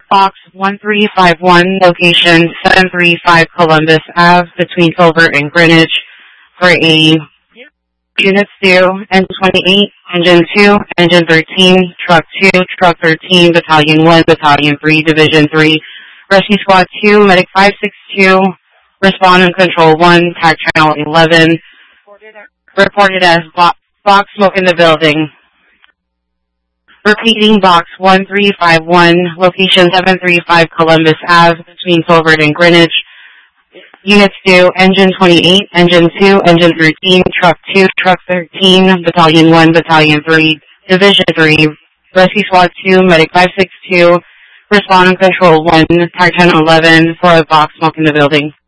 Box 1351, location 735 Columbus Ave, between Silver and Greenwich, for a Units 2, Engine 28, Engine 2, Engine 13, Truck 2, Truck 13, Battalion 1, Battalion 3, Division 3, Rescue Squad 2, Medic 562, Respond and Control 1, TAC Channel 11, reported as box smoke in the building. Repeating, box 1351, location 735 Columbus Ave, between Silver and Greenwich. Units 2, Engine 28, Engine 2, Engine 13, Truck 2, Truck 13, Battalion 1, Battalion 3, Division 3, Rescue Squad 2, Medic 562, Respond and Control 1, TAC 1011, for a box smoke in the building.